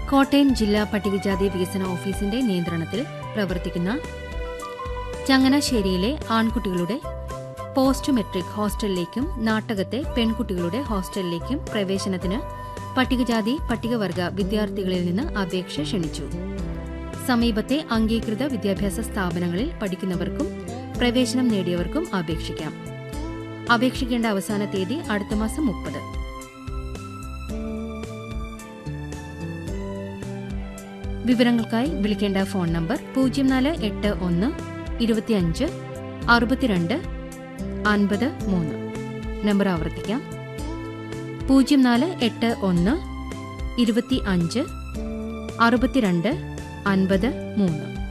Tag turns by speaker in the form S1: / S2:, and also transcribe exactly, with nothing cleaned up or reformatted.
S1: കോട്ടയം ജില്ലാ പട്ടികജാതി വികസന ഓഫീസിന്റെ നിയന്ത്രണത്തിൽ പ്രവർത്തിക്കുന്ന ചങ്ങനാശ്ശേരിയിലെ ആൺകുട്ടികളുടെ പോസ്റ്റ് മെട്രിക് ഹോസ്റ്റലിലേക്കും നാട്ടകത്തെ പെൺകുട്ടികളുടെ ഹോസ്റ്റലിലേക്കും പ്രവേശനത്തിന് പട്ടികജാതി പട്ടികവർഗ വിദ്യാർത്ഥികളിൽ നിന്ന് അപേക്ഷ ക്ഷണിച്ചു. സമീപത്തെ അംഗീകൃത വിദ്യാഭ്യാസ സ്ഥാപനങ്ങളിൽ പഠിക്കുന്നവർക്കും പ്രവേശനം നേടിയവർക്കും അപേക്ഷിക്കാം. അപേക്ഷിക്കേണ്ട അവസാന തീയതി അടുത്ത മാസം മുപ്പത്. വിവരങ്ങൾക്കായി വിളിക്കേണ്ട ഫോൺ നമ്പർ പൂജ്യം നാല് എട്ട് ഒന്ന് ഇരുപത്തിയഞ്ച് അറുപത്തിരണ്ട് അൻപത് മൂന്ന്. നമ്പർ ആവർത്തിക്കാം: പൂജ്യം നാല് എട്ട് ഒന്ന് ഇരുപത്തി അഞ്ച് അറുപത്തിരണ്ട് അൻപത് മൂന്ന്.